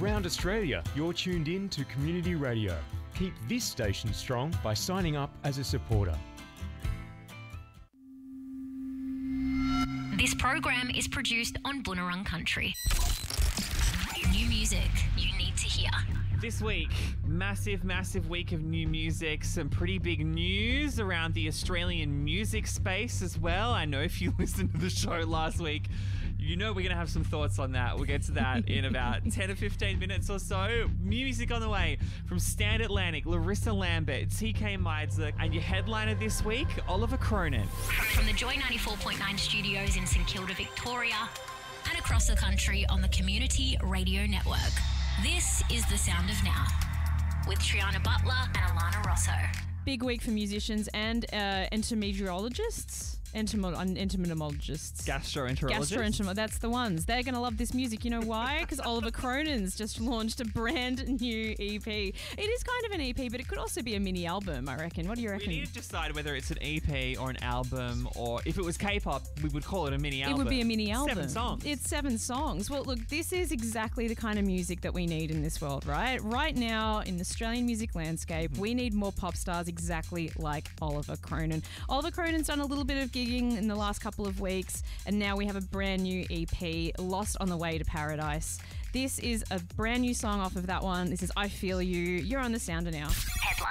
around Australia, you're tuned in to Community Radio. Keep this station strong by signing up as a supporter. This program is produced on Boonwurrung Country. New music you need to hear. This week, massive week of new music. Some pretty big news around the Australian music space as well. I know if you listened to the show last week, you know we're going to have some thoughts on that. We'll get to that in about 10 to 15 minutes or so. Music on the way from Stand Atlantic, Larissa Lambert, TK Meidzer, and your headliner this week, Oliver Cronin. From the Joy 94.9 studios in St Kilda, Victoria, and across the country on the Community Radio Network. This is The Sound of Now with Triana Butler and Alana Rosso. Big week for musicians and entomologists. Entomologists. Gastroenterologists. That's the ones. They're going to love this music. You know why? Because Oliver Cronin's just launched a brand new EP. It is kind of an EP, but it could also be a mini album, I reckon. What do you reckon? We need to decide whether it's an EP or an album, or if it was K-pop, we would call it a mini album. It would be a mini album. 7 songs. It's 7 songs. Well, look, this is exactly the kind of music that we need in this world, right? Right now, in the Australian music landscape, we need more pop stars exactly like Oliver Cronin. Oliver Cronin's done a little bit of gigging in the last couple of weeks, and now we have a brand new EP, Lost on the Way to Paradise. This is a brand new song off of that one. This is I Feel You. You're on The Sounder Now. Headline.